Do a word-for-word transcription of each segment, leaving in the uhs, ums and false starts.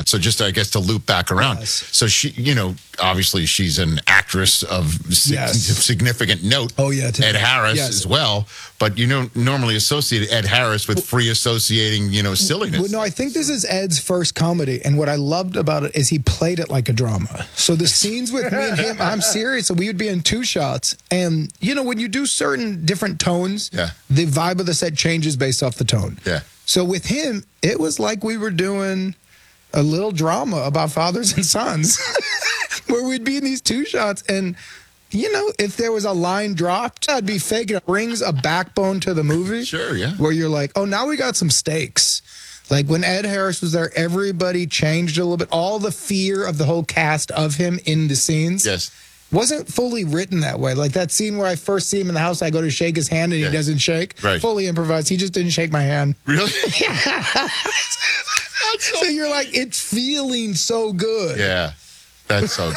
that. So just, I guess, to loop back around. Yes. So she, you know, obviously she's an actress of sig- Yes. significant note. Oh, yeah. to- Ed Harris yes. as well. But you don't normally associate Ed Harris with free associating, you know, silliness. Well, no, I think this is Ed's first comedy, and what I loved about it is he played it like a drama. So the scenes with me and him, I'm serious. We would be in two shots, and you know when you do certain different tones, Yeah. the vibe of the set changes based off the tone. Yeah. So with him, it was like we were doing a little drama about fathers and sons, where we'd be in these two shots and. You know, if there was a line dropped, I'd be fake. It brings a backbone to the movie. Sure, yeah. Where you're like, oh, now we got some stakes. Like when Ed Harris was there, everybody changed a little bit. All the fear of the whole cast of him in the scenes Yes. wasn't fully written that way. Like that scene where I first see him in the house, I go to shake his hand and Yeah. he doesn't shake. Right. Fully improvised. He just didn't shake my hand. Really? So you're like, it's feeling so good. Yeah. That's so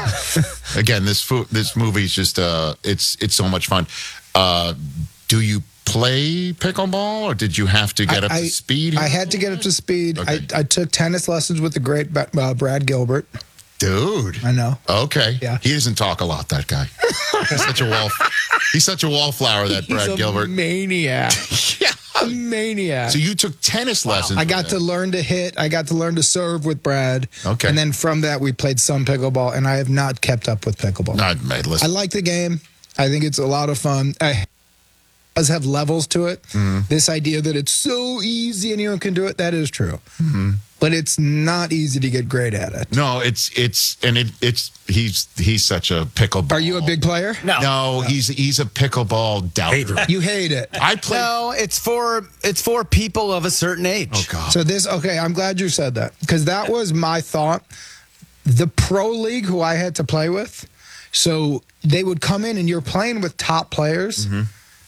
cool. Again, this fo- this movie is just uh, it's it's so much fun. Uh, do you play pickleball, or did you have to get I- up I- to speed? I had to get up to speed. Okay. I, I took tennis lessons with the great uh, Brad Gilbert. Dude. I know. Okay. Yeah. He doesn't talk a lot. That guy. He's such a wall. He's such a wallflower. That Brad He's a Gilbert. maniac. Yeah. A maniac. So you took tennis lessons. I with got him. to learn to hit. I got to learn to serve with Brad. Okay. And then from that, we played some pickleball, and I have not kept up with pickleball. No, mate, I listen. like the game. I think it's a lot of fun. I does have levels to it. Mm-hmm. This idea that it's so easy anyone can do it, that is true. Mm-hmm. But it's not easy to get great at it. No, it's it's and it it's he's he's such a pickleball. Are you a big player? No. No, he's he's a pickleball doubter. You hate it. I play. No, it's for it's for people of a certain age. Oh God. So this, okay, I'm glad you said that because that was my thought. The pro league who I had to play with, so they would come in and you're playing with top players. Mm-hmm.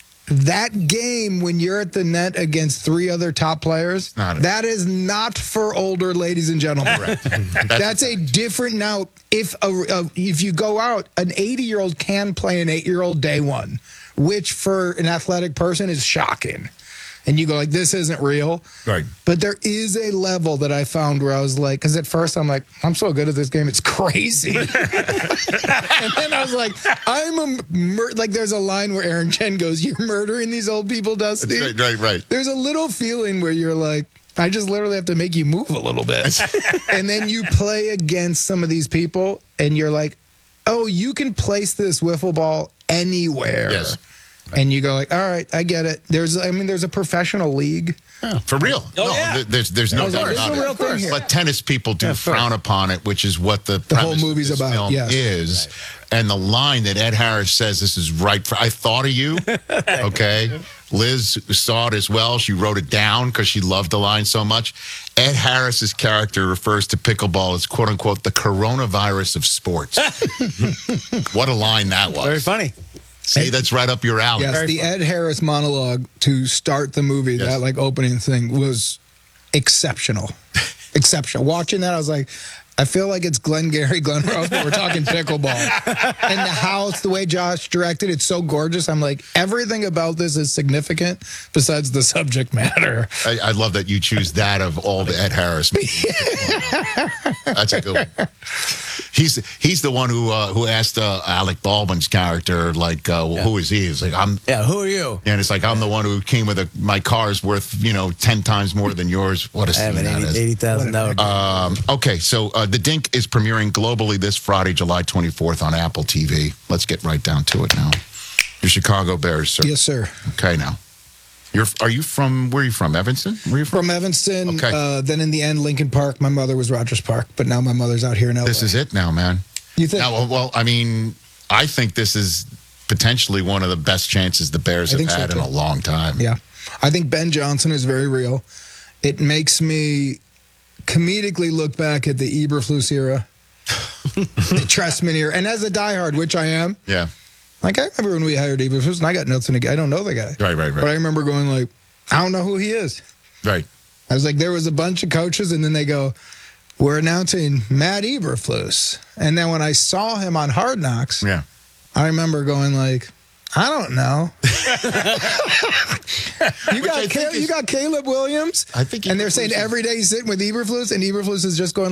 That game when you're at the net against three other top players, Not a- that is not for older ladies and gentlemen. Correct. That's a different now. If a, a if you go out, an eighty year old can play an eight year old day one, which for an athletic person is shocking. And you go like, this isn't real. Right. But there is a level that I found where I was like, because at first I'm like, I'm so good at this game, it's crazy. And then I was like, I'm a mur-, like. There's a line where Aaron Chen goes, "You're murdering these old people, Dusty." Right, right, right. There's a little feeling where you're like, I just literally have to make you move a little bit. And then you play against some of these people, and you're like, oh, you can place this wiffle ball anywhere. Yes. And you go like, all right, I get it. There's, I mean, there's a professional league. Yeah, for real. Oh, no, yeah. th- there's there's no There's a- doubt there's about a it. real thing here. But tennis people do frown upon it, which is what the, The whole premise of movie's this about, film yes. is. And the line that Ed Harris says, "This is right for." I thought of you. Okay, Liz saw it as well. She wrote it down because she loved the line so much. Ed Harris's character refers to pickleball as "quote unquote" the coronavirus of sports. What a line that was! Very funny. See, that's right up your alley. Yes, the Ed Harris monologue to start the movie, Yes. that like opening thing was exceptional. Exceptional. Watching that, I was like, I feel like it's Glengarry Glen Ross, but we're talking pickleball. And the house, the way Josh directed, it's so gorgeous. I'm like, everything about this is significant besides the subject matter. I, I love that you choose that of all the Ed Harris movies. That's a good one. He's he's the one who uh, who asked uh, Alec Baldwin's character, like, uh, well, who is he? He's like, I'm. Yeah, who are you? And it's like, I'm the one who came with a, my car's worth, you know, ten times more than yours. What a I have scene an that is. eighty thousand dollars. Um, okay, so uh, The Dink is premiering globally this Friday, July twenty-fourth on Apple T V. Let's get right down to it now. Your Chicago Bears, sir. Yes, sir. Okay, now. You're, are you from, where are you from, Evanston? Where are you from? From Evanston, Okay. uh, then in the end, Lincoln Park. My mother was Rogers Park, but now my mother's out here in L A. This is it now, man. You think? Now, well, I mean, I think this is potentially one of the best chances the Bears I have think so, had in too. a long time. Yeah. I think Ben Johnson is very real. It makes me comedically look back at the Eberflus era, the Trestman era. And as a diehard, which I am, Yeah. like I remember when we hired Eberflus, and I got nothing against. I don't know the guy. Right, right, But I right. remember going like, I don't know who he is. Right. I was like, there was a bunch of coaches, and then they go, we're announcing Matt Eberflus. And then when I saw him on Hard Knocks, Yeah. I remember going like, I don't know. you Which I got think Cal- is- you got Caleb Williams, I think and they're Eberflus saying is- every day he's sitting with Eberflus, and Eberflus is just going